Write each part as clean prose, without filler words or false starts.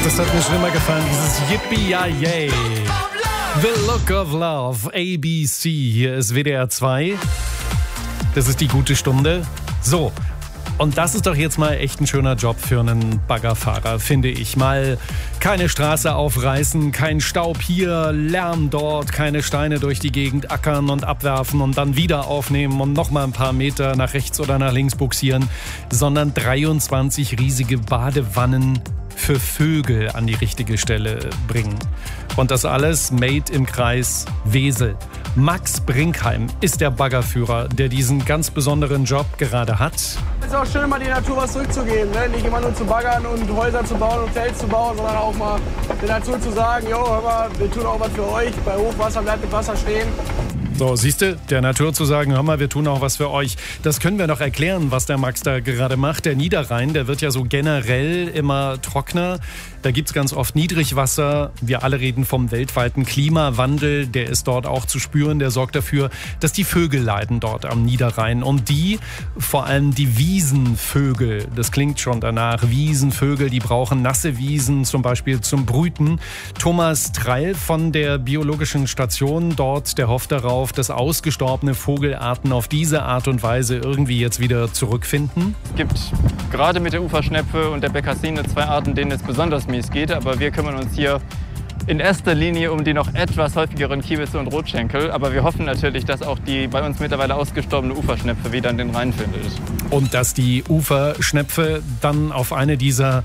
das hat mir schon immer gefallen, dieses Yippie-Yay. The Look of Love, ABC. Hier ist WDR 2. Das ist die gute Stunde. So, und das ist doch jetzt mal echt ein schöner Job für einen Baggerfahrer, finde ich. Mal keine Straße aufreißen, kein Staub hier, Lärm dort, keine Steine durch die Gegend ackern und abwerfen und dann wieder aufnehmen und nochmal ein paar Meter nach rechts oder nach links buxieren, sondern 23 riesige Badewannen für Vögel an die richtige Stelle bringen. Und das alles made im Kreis Wesel. Max Brinkheim ist der Baggerführer, der diesen ganz besonderen Job gerade hat. Es ist auch schön, mal die Natur was zurückzugeben. Ne? Nicht immer nur zu baggern und Häuser zu bauen und Hotels zu bauen, sondern auch mal der Natur zu sagen, jo, hör mal, wir tun auch was für euch. Bei Hochwasser bleibt das Wasser stehen. So, siehst du, der Natur zu sagen, hör mal, wir tun auch was für euch. Das können wir noch erklären, was der Max da gerade macht. Der Niederrhein, der wird ja so generell immer trockener. Da gibt's ganz oft Niedrigwasser. Wir alle reden vom weltweiten Klimawandel. Der ist dort auch zu spüren. Der sorgt dafür, dass die Vögel leiden dort am Niederrhein. Und die, vor allem die Wiesenvögel, das klingt schon danach, Wiesenvögel, die brauchen nasse Wiesen zum Beispiel zum Brüten. Thomas Treil von der Biologischen Station dort, der hofft darauf, dass ausgestorbene Vogelarten auf diese Art und Weise irgendwie jetzt wieder zurückfinden. Es gibt gerade mit der Uferschnepfe und der Bekassine 2 Arten, denen es besonders mies geht. Aber wir kümmern uns hier in erster Linie um die noch etwas häufigeren Kiebitze und Rotschenkel. Aber wir hoffen natürlich, dass auch die bei uns mittlerweile ausgestorbene Uferschnepfe wieder in den Rhein findet. Und dass die Uferschnepfe dann auf eine dieser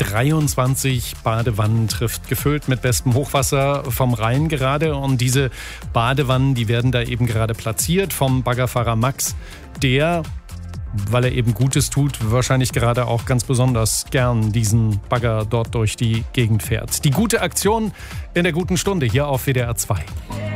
23 Badewannen trifft, gefüllt mit bestem Hochwasser vom Rhein gerade. Und diese Badewannen, die werden da eben gerade platziert vom Baggerfahrer Max, der, weil er eben Gutes tut, wahrscheinlich gerade auch ganz besonders gern diesen Bagger dort durch die Gegend fährt. Die gute Aktion in der guten Stunde hier auf WDR 2.